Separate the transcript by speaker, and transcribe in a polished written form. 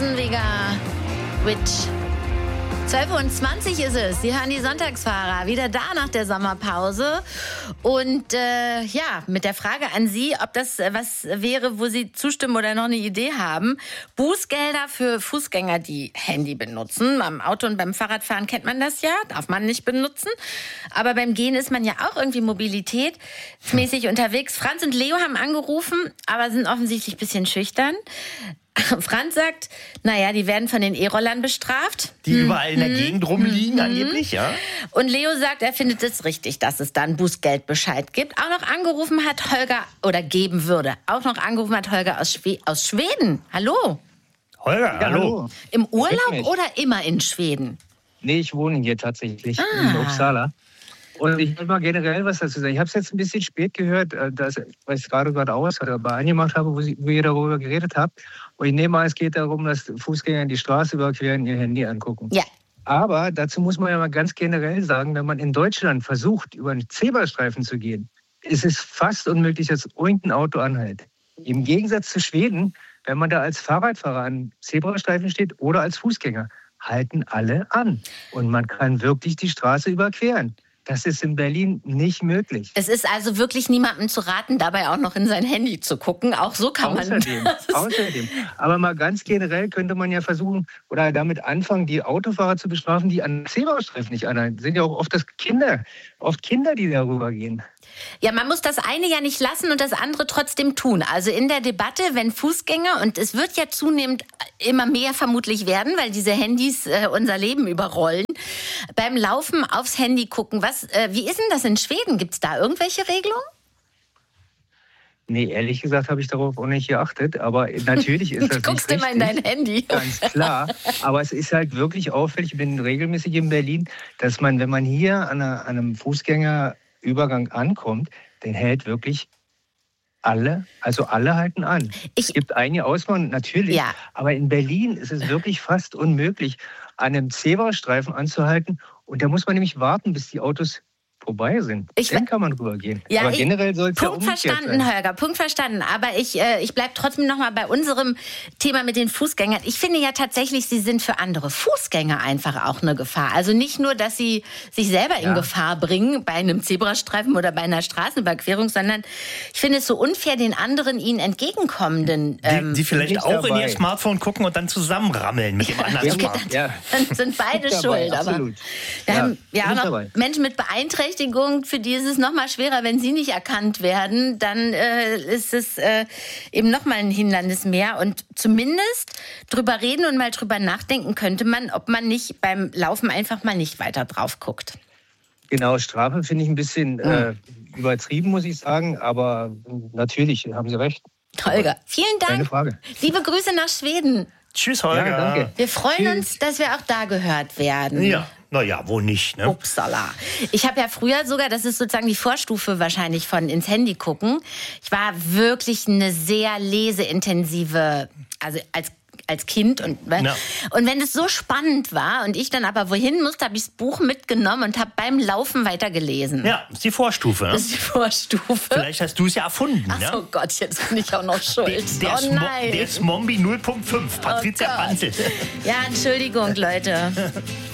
Speaker 1: Rosenweger, Witch. 12:20 Uhr ist es. Sie hören die Sonntagsfahrer, wieder da nach der Sommerpause. Und mit der Frage an Sie, ob das was wäre, wo Sie zustimmen oder noch eine Idee haben. Bußgelder für Fußgänger, die Handy benutzen. Beim Auto und beim Fahrradfahren kennt man das ja, darf man nicht benutzen. Aber beim Gehen ist man ja auch irgendwie mobilitätsmäßig unterwegs. Franz und Leo haben angerufen, aber sind offensichtlich ein bisschen schüchtern. Franz sagt, naja, die werden von den E-Rollern bestraft.
Speaker 2: Die überall in der Gegend rumliegen angeblich, ja.
Speaker 1: Und Leo sagt, er findet es richtig, dass es dann Bußgeldbescheid gibt. Auch noch angerufen hat Holger, oder geben würde, auch noch angerufen hat Holger aus Schweden. Hallo.
Speaker 2: Holger,
Speaker 3: Ja,
Speaker 2: hallo.
Speaker 1: Im Urlaub oder immer in Schweden?
Speaker 3: Nee, ich wohne hier tatsächlich in Uppsala. Und ich will mal generell was dazu sagen. Ich habe es jetzt ein bisschen spät gehört, weil ich es gerade aus oder angemacht habe, wo ihr darüber geredet habt. Und ich nehme an, es geht darum, dass Fußgänger die Straße überqueren, ihr Handy angucken.
Speaker 1: Ja.
Speaker 3: Aber dazu muss man ja mal ganz generell sagen, wenn man in Deutschland versucht, über einen Zebrastreifen zu gehen, ist es fast unmöglich, dass irgendein Auto anhält. Im Gegensatz zu Schweden, wenn man da als Fahrradfahrer an Zebrastreifen steht oder als Fußgänger, halten alle an. Und man kann wirklich die Straße überqueren. Das ist in Berlin nicht möglich.
Speaker 1: Es ist also wirklich niemandem zu raten, dabei auch noch in sein Handy zu gucken. Auch so kann man...
Speaker 3: Außerdem. Aber mal ganz generell könnte man ja versuchen oder damit anfangen, die Autofahrer zu bestrafen, die an Zebrastreifen nicht anhalten. Es sind ja auch oft Kinder, die darüber gehen.
Speaker 1: Ja, man muss das eine ja nicht lassen und das andere trotzdem tun. Also in der Debatte, wenn Fußgänger, und es wird ja zunehmend immer mehr vermutlich werden, weil diese Handys unser Leben überrollen, beim Laufen aufs Handy gucken. Wie ist denn das in Schweden? Gibt es da irgendwelche Regelungen?
Speaker 3: Nee, ehrlich gesagt habe ich darauf auch nicht geachtet. Aber natürlich ist das
Speaker 1: Du guckst immer in dein Handy.
Speaker 3: Ganz klar. Aber es ist halt wirklich auffällig, ich bin regelmäßig in Berlin, dass man, wenn man hier an einem Fußgängerübergang ankommt, den hält wirklich alle halten an. Es gibt einige Ausnahmen, natürlich,
Speaker 1: ja.
Speaker 3: Aber in Berlin ist es wirklich fast unmöglich, an einem Zebrastreifen anzuhalten. Und da muss man nämlich warten, bis die Autos vorbei sind. Dann kann man rübergehen.
Speaker 1: Ja,
Speaker 3: aber generell soll es ja umgekehrt sein.
Speaker 1: Punkt verstanden, Holger, Punkt verstanden. Aber ich bleibe trotzdem noch mal bei unserem Thema mit den Fußgängern. Ich finde ja tatsächlich, sie sind für andere Fußgänger einfach auch eine Gefahr. Also nicht nur, dass sie sich selber in Gefahr bringen bei einem Zebrastreifen oder bei einer Straßenüberquerung, sondern ich finde es so unfair, den anderen ihnen entgegenkommenden...
Speaker 2: Die vielleicht auch in ihr Smartphone gucken und dann zusammenrammeln mit dem anderen Smartphone.
Speaker 1: Dann sind beide schuld.
Speaker 3: Absolut.
Speaker 1: Aber wir haben auch noch Menschen mit Beeinträchtigung, für die ist es noch mal schwerer, wenn sie nicht erkannt werden, dann ist es eben noch mal ein Hindernis mehr. Und zumindest drüber reden und mal drüber nachdenken könnte man, ob man nicht beim Laufen einfach mal nicht weiter drauf guckt.
Speaker 3: Genau, Strafe finde ich ein bisschen übertrieben, muss ich sagen, aber natürlich haben Sie recht.
Speaker 1: Holger, vielen Dank.
Speaker 3: Keine Frage.
Speaker 1: Liebe Grüße nach Schweden.
Speaker 2: Tschüss, Holger.
Speaker 3: Ja, danke.
Speaker 1: Wir freuen uns, dass wir auch da gehört werden.
Speaker 2: Ja. Naja, wohl nicht, ne?
Speaker 1: Upsala. Ich habe ja früher sogar, das ist sozusagen die Vorstufe wahrscheinlich von ins Handy gucken. Ich war wirklich eine sehr leseintensive, also als Kind. Und wenn es so spannend war und ich dann aber wohin musste, habe ich das Buch mitgenommen und habe beim Laufen weitergelesen.
Speaker 2: Ja, das ist die Vorstufe. Ne?
Speaker 1: Das ist die Vorstufe.
Speaker 2: Vielleicht hast du es ja erfunden.
Speaker 1: Ach so, Gott, jetzt bin ich auch noch schuld.
Speaker 2: Der Smombi 0.5, Patricia Pantel.
Speaker 1: Ja, Entschuldigung, Leute.